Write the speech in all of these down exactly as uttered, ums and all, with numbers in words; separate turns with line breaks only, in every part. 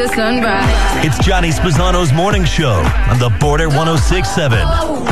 The sunrise.
It's Johnny Spazano's morning show on the Border one oh six point seven.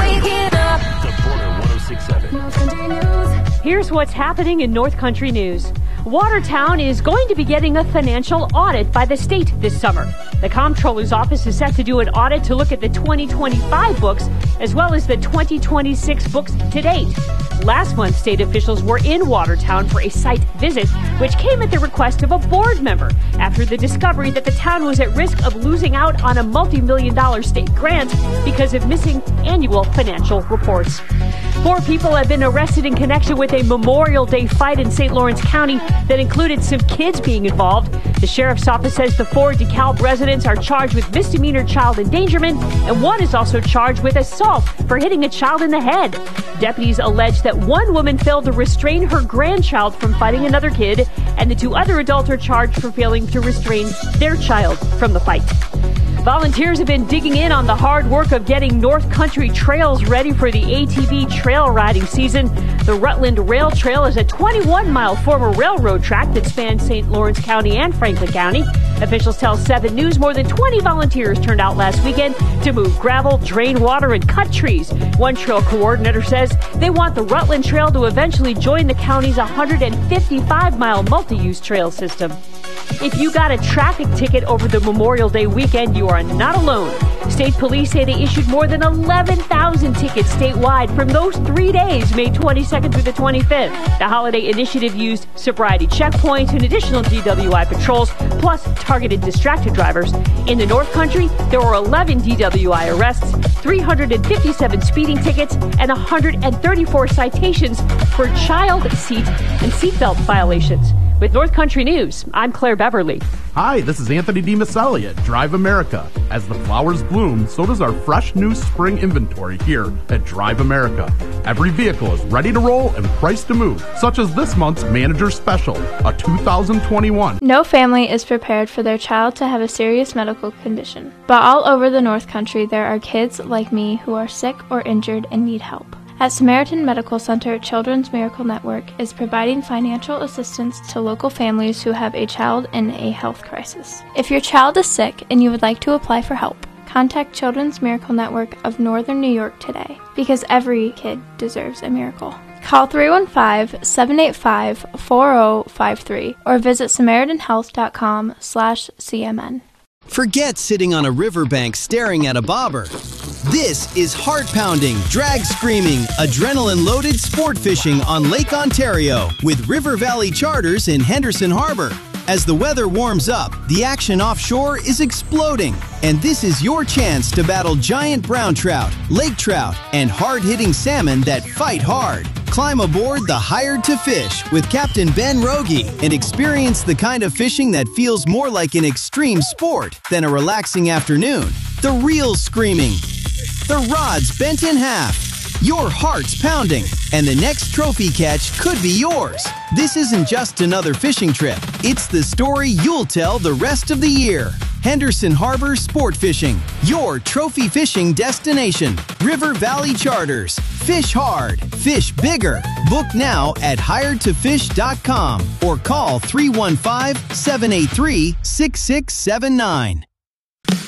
The Border one oh six point seven.
Here's what's happening in North Country news. Watertown is going to be getting a financial audit by the state this summer. The Comptroller's office is set to do an audit to look at the twenty twenty-five books as well as the twenty twenty-six books to date. Last month, state officials were in Watertown for a site visit, which came at the request of a board member after the discovery that the town was at risk of losing out on a multi-million dollar state grant because of missing annual financial reports. Four people have been arrested in connection with a Memorial Day fight in Saint Lawrence County that included some kids being involved. The sheriff's office says the four DeKalb residents are charged with misdemeanor child endangerment, and one is also charged with assault for hitting a child in the head. Deputies allege that one woman failed to restrain her grandchild from fighting another kid, and the two other adults are charged for failing to restrain their child from the fight. Volunteers have been digging in on the hard work of getting North Country trails ready for the A T V trail riding season. The Rutland Rail Trail is a twenty-one mile former railroad track that spans Saint Lawrence County and Franklin County. Officials tell seven News more than twenty volunteers turned out last weekend to move gravel, drain water, and cut trees. One trail coordinator says they want the Rutland Trail to eventually join the county's one hundred fifty-five mile multi-use trail system. If you got a traffic ticket over the Memorial Day weekend, you are not alone. State police say they issued more than eleven thousand tickets statewide from those three days, May twenty-second through the twenty-fifth. The holiday initiative used sobriety checkpoints and additional D W I patrols, plus targeted distracted drivers. In the North Country, there were eleven D W I arrests, three hundred fifty-seven speeding tickets, and one hundred thirty-four citations for child seat and seatbelt violations. With North Country News, I'm Claire Beverly.
Hi, this is Anthony DiMasselli at Drive America. As the flowers bloom, so does our fresh new spring inventory here at Drive America. Every vehicle is ready to roll and priced to move, such as this month's Manager Special, a two thousand twenty-one.
No family is prepared for their child to have a serious medical condition. But all over the North Country, there are kids like me who are sick or injured and need help. At Samaritan Medical Center, Children's Miracle Network is providing financial assistance to local families who have a child in a health crisis. If your child is sick and you would like to apply for help, contact Children's Miracle Network of Northern New York today, because every kid deserves a miracle. Call three one five, seven eight five, four zero five three or visit Samaritan Health dot com slash C M N.
Forget sitting on a riverbank staring at a bobber. This is heart-pounding, drag-screaming, adrenaline-loaded sport fishing on Lake Ontario with River Valley Charters in Henderson Harbor. As the weather warms up, the action offshore is exploding, and this is your chance to battle giant brown trout, lake trout, and hard-hitting salmon that fight hard. Climb aboard the Hired to Fish with Captain Ben Rogie and experience the kind of fishing that feels more like an extreme sport than a relaxing afternoon. The reels screaming, the rods bent in half, your heart's pounding, and the next trophy catch could be yours. This isn't just another fishing trip. It's the story you'll tell the rest of the year. Henderson Harbor Sport Fishing, your trophy fishing destination. River Valley Charters. Fish hard, fish bigger. Book now at hired to fish dot com or call three one five, seven eight three, six six seven nine.